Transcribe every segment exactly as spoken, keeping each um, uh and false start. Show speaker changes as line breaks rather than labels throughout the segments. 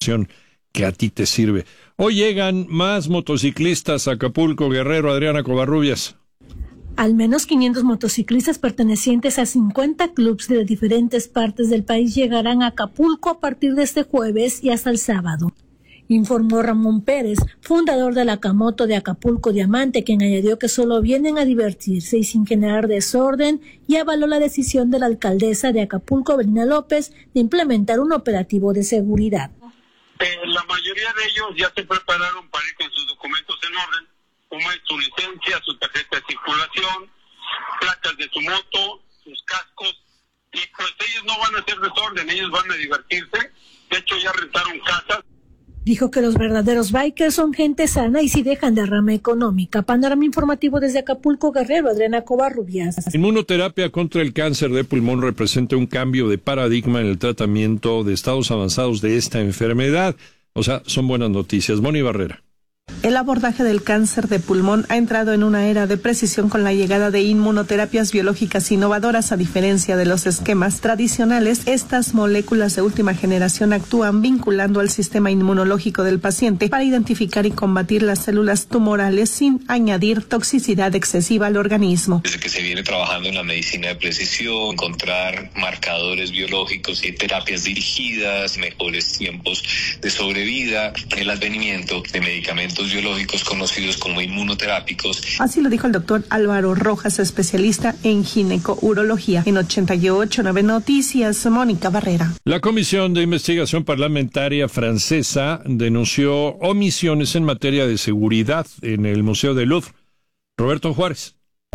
información que a ti te sirve. Hoy llegan más motociclistas a Acapulco, Guerrero. Adriana Covarrubias.
Al menos quinientos motociclistas pertenecientes a cincuenta clubs de diferentes partes del país llegarán a Acapulco a partir de este jueves y hasta el sábado, informó Ramón Pérez, fundador de la Camoto de Acapulco Diamante, quien añadió que solo vienen a divertirse y sin generar desorden, y avaló la decisión de la alcaldesa de Acapulco, Evelina López, de implementar un operativo de seguridad.
Eh, la mayoría de ellos ya se prepararon para ir con sus documentos en orden, como es su licencia, su tarjeta de circulación, placas de su moto, sus cascos, y pues ellos no van a hacer desorden, ellos van a divertirse. De hecho ya rentaron casas.
Dijo que los verdaderos bikers son gente sana y si dejan derrama económica. Panorama informativo desde Acapulco, Guerrero, Adriana Covarrubias.
Inmunoterapia contra el cáncer de pulmón representa un cambio de paradigma en el tratamiento de estados avanzados de esta enfermedad. O sea, son buenas noticias. Moni Barrera.
El abordaje del cáncer de pulmón ha entrado en una era de precisión con la llegada de inmunoterapias biológicas innovadoras. A diferencia de los esquemas tradicionales, estas moléculas de última generación actúan vinculando al sistema inmunológico del paciente para identificar y combatir las células tumorales sin añadir toxicidad excesiva al organismo.
Desde que se viene trabajando en la medicina de precisión, encontrar marcadores biológicos y terapias dirigidas, mejores tiempos de sobrevida, el advenimiento de medicamentos biológicos conocidos como inmunoterápicos.
Así lo dijo el doctor Álvaro Rojas, especialista en ginecourología. En ochenta y ocho punto nueve Noticias, Mónica Barrera.
La Comisión de Investigación Parlamentaria francesa denunció omisiones en materia de seguridad en el Museo del Louvre. Roberto Juárez.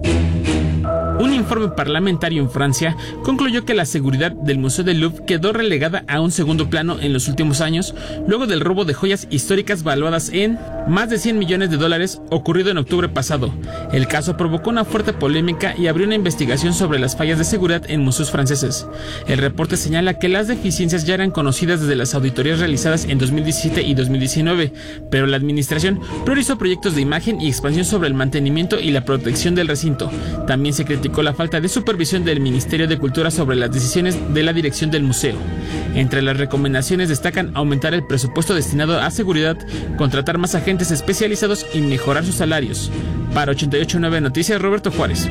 Un informe parlamentario en Francia concluyó que la seguridad del Museo del Louvre quedó relegada a un segundo plano en los últimos años, luego del robo de joyas históricas valuadas en más de cien millones de dólares ocurrido en octubre pasado. El caso provocó una fuerte polémica y abrió una investigación sobre las fallas de seguridad en museos franceses. El reporte señala que las deficiencias ya eran conocidas desde las auditorías realizadas en dos mil diecisiete y dos mil diecinueve, pero la administración priorizó proyectos de imagen y expansión sobre el mantenimiento y la protección del recinto. También se criticó la falta de supervisión del Ministerio de Cultura sobre las decisiones de la dirección del museo. Entre las recomendaciones destacan aumentar el presupuesto destinado a seguridad, contratar más agentes especializados y mejorar sus salarios. Para ochenta y ocho punto nueve Noticias, Roberto Juárez.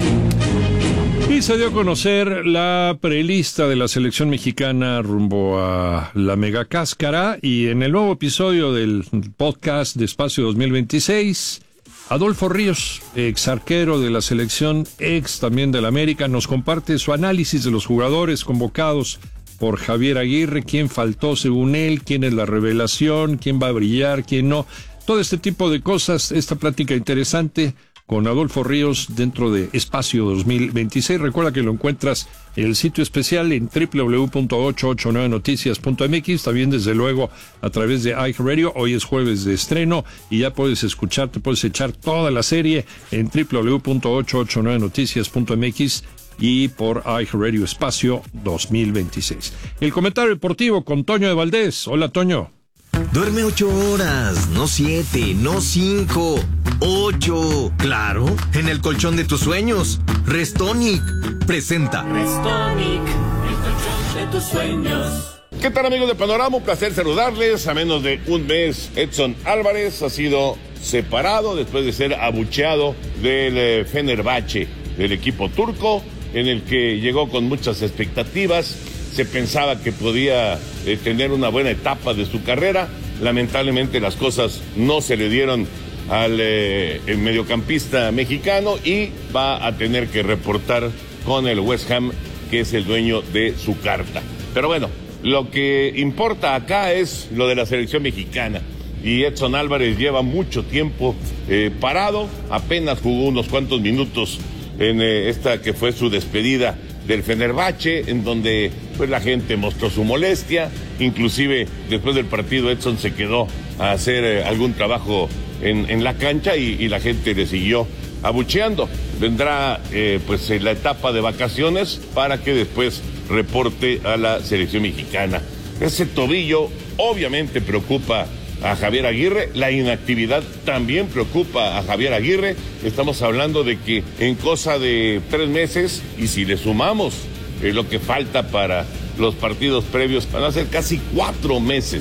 Y se dio a conocer la prelista de la selección mexicana rumbo a la Mega Cáscara, y en el nuevo episodio del podcast de Espacio dos mil veintiséis, Adolfo Ríos, ex arquero de la selección, ex también del América, nos comparte su análisis de los jugadores convocados por Javier Aguirre, quién faltó según él, quién es la revelación, quién va a brillar, quién no. Todo este tipo de cosas, esta plática interesante con Adolfo Ríos dentro de Espacio dos mil veintiséis. Recuerda que lo encuentras en el sitio especial en doble u doble u doble u punto ochocientos ochenta y nueve noticias punto m x, también desde luego a través de iHeartRadio. Hoy es jueves de estreno y ya puedes escuchar, te puedes echar toda la serie en doble u doble u doble u punto ochocientos ochenta y nueve noticias punto m x y por iHeartRadio Espacio dos mil veintiséis. El comentario deportivo con Toño de Valdés. Hola, Toño.
Duerme ocho horas, no siete, no cinco, ocho. Claro, en el colchón de tus sueños. Restonic presenta.
Restonic, el colchón de tus sueños.
¿Qué tal, amigos de Panorama? Un placer saludarles. A menos de un mes, Edson Álvarez ha sido separado después de ser abucheado del eh, Fenerbahce, del equipo turco, en el que llegó con muchas expectativas. Se pensaba que podía eh, tener una buena etapa de su carrera. Lamentablemente las cosas no se le dieron al eh, el mediocampista mexicano y va a tener que reportar con el West Ham, que es el dueño de su carta. Pero bueno, lo que importa acá es lo de la selección mexicana. Y Edson Álvarez lleva mucho tiempo eh, parado, apenas jugó unos cuantos minutos en eh, esta que fue su despedida del Fenerbahce, en donde pues la gente mostró su molestia. Inclusive después del partido Edson se quedó a hacer eh, algún trabajo en, en la cancha y, y la gente le siguió abucheando. Vendrá eh, pues en la etapa de vacaciones para que después reporte a la selección mexicana. Ese tobillo obviamente preocupa a Javier Aguirre, la inactividad también preocupa a Javier Aguirre. Estamos hablando de que en cosa de tres meses, y si le sumamos eh, lo que falta para los partidos previos, van a ser casi cuatro meses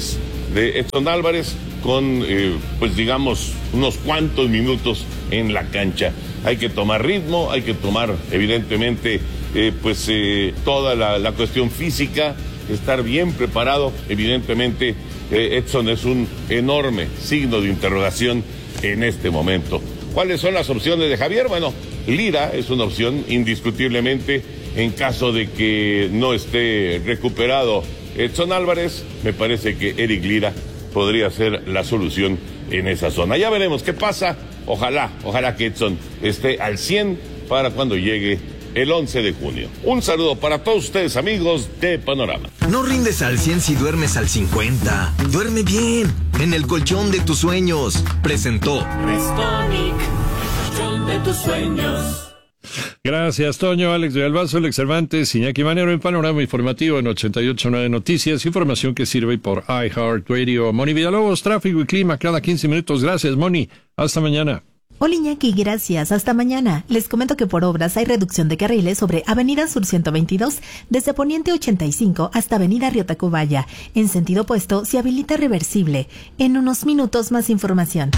de Edson Álvarez con, eh, pues digamos, unos cuantos minutos en la cancha. Hay que tomar ritmo, hay que tomar, evidentemente, eh, pues eh, toda la, la cuestión física, estar bien preparado. Evidentemente, eh, Edson es un enorme signo de interrogación en este momento. ¿Cuáles son las opciones de Javier? Bueno, Lira es una opción indiscutiblemente en caso de que no esté recuperado Edson Álvarez. Me parece que Eric Lira podría ser la solución en esa zona. Ya veremos qué pasa. Ojalá, ojalá que Edson esté al cien para cuando llegue el once de junio. Un saludo para todos ustedes, amigos de Panorama.
No rindes al cien si duermes al cincuenta. Duerme bien, en el colchón de tus sueños. Presentó
Restonic, el colchón de tus sueños.
Gracias, Toño, Alex de Albazo, Alex Cervantes, Iñaki Manero en Panorama Informativo en ochenta y ocho punto nueve Noticias, información que sirve por iHeartRadio. Moni Villalobos, tráfico y clima cada quince minutos. Gracias, Moni. Hasta mañana.
Hola Iñaki, gracias. Hasta mañana. Les comento que por obras hay reducción de carriles sobre Avenida Sur ciento veintidós, desde Poniente ochenta y cinco hasta Avenida Río Tacubaya. En sentido opuesto, se habilita reversible. En unos minutos más información.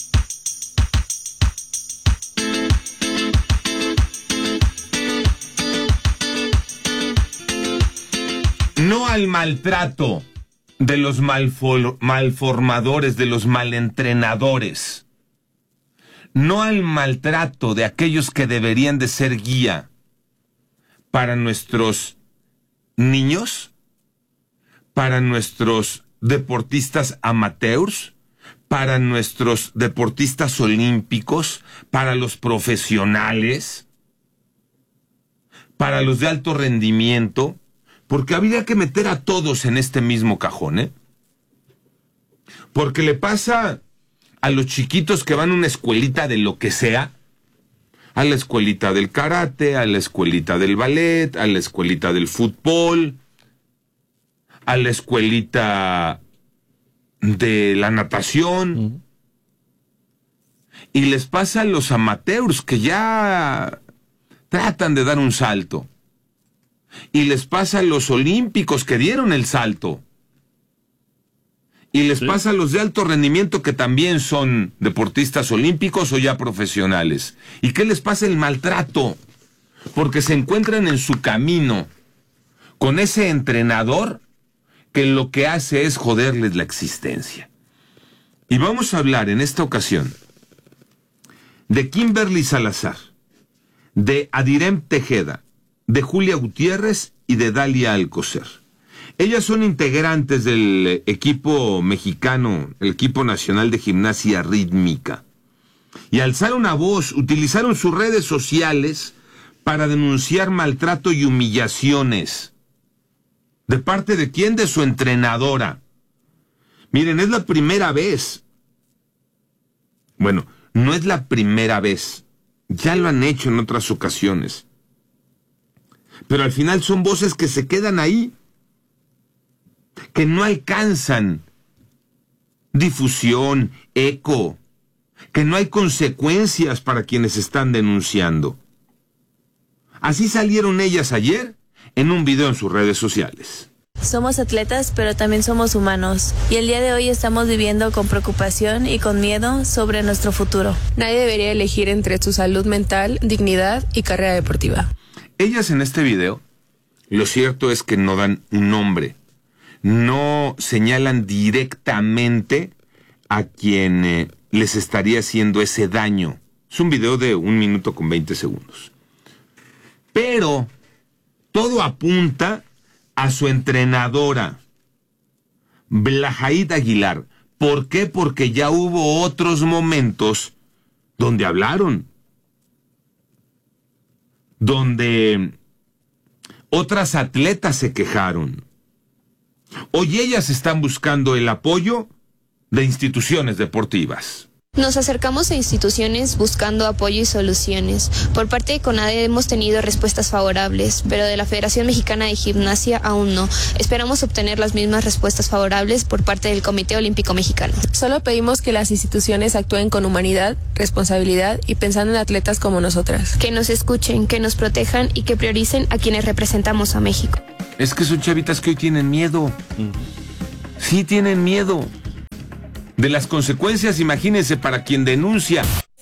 No al maltrato de los malfor- malformadores, de los malentrenadores. No al maltrato de aquellos que deberían de ser guía para nuestros niños, para nuestros deportistas amateurs, para nuestros deportistas olímpicos, para los profesionales, para los de alto rendimiento, porque habría que meter a todos en este mismo cajón, ¿eh? Porque le pasa a los chiquitos que van a una escuelita de lo que sea, a la escuelita del karate, a la escuelita del ballet, a la escuelita del fútbol, a la escuelita de la natación, uh-huh. Y les pasa a los amateurs que ya tratan de dar un salto, y les pasa a los olímpicos que dieron el salto, y les sí. pasa a los de alto rendimiento que también son deportistas olímpicos o ya profesionales. ¿Y qué les pasa? El maltrato, porque se encuentran en su camino con ese entrenador que lo que hace es joderles la existencia. Y vamos a hablar en esta ocasión de Kimberly Salazar, de Adirem Tejeda, de Julia Gutiérrez y de Dalia Alcocer. Ellas son integrantes del equipo mexicano, el equipo nacional de gimnasia rítmica. Y alzaron una voz, utilizaron sus redes sociales para denunciar maltrato y humillaciones. ¿De parte de quién? De su entrenadora. Miren, es la primera vez. Bueno, no es la primera vez. Ya lo han hecho en otras ocasiones. Pero al final son voces que se quedan ahí, que no alcanzan difusión, eco, que no hay consecuencias para quienes están denunciando. Así salieron ellas ayer en un video en sus redes sociales.
Somos atletas, pero también somos humanos. Y el día de hoy estamos viviendo con preocupación y con miedo sobre nuestro futuro.
Nadie debería elegir entre su salud mental, dignidad y carrera deportiva.
Ellas en este video, lo cierto es que no dan un nombre. No señalan directamente a quien eh, les estaría haciendo ese daño. Es un video de un minuto con veinte segundos. Pero todo apunta a su entrenadora, Blajaid Aguilar. ¿Por qué? Porque ya hubo otros momentos donde hablaron, donde otras atletas se quejaron. Hoy ellas están buscando el apoyo de instituciones deportivas.
Nos acercamos a instituciones buscando apoyo y soluciones. Por parte de CONADE hemos tenido respuestas favorables, pero de la Federación Mexicana de Gimnasia aún no. Esperamos obtener las mismas respuestas favorables por parte del Comité Olímpico Mexicano.
Solo pedimos que las instituciones actúen con humanidad, responsabilidad y pensando en atletas como nosotras.
Que nos escuchen, que nos protejan y que prioricen a quienes representamos a México.
Es que son chavitas que hoy tienen miedo. Sí tienen miedo de las consecuencias, imagínense, para quien denuncia.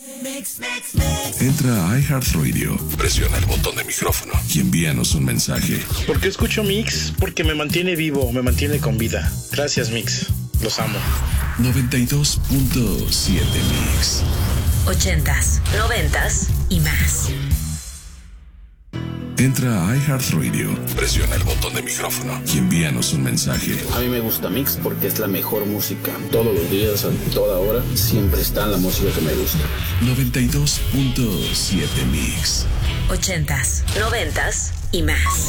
Entra a iHeartRadio, presiona el botón de micrófono y envíanos un mensaje.
¿Por qué escucho Mix? Porque me mantiene vivo, me mantiene con vida. Gracias, Mix. Los amo.
noventa y dos punto siete Mix.
Ochentas, noventas y más.
Entra a iHeartRadio, presiona el botón de micrófono y envíanos un mensaje.
A mí me gusta Mix porque es la mejor música. Todos los días, a toda hora, siempre está la música que me gusta.
noventa y dos punto siete Mix.
Ochentas, noventas y más.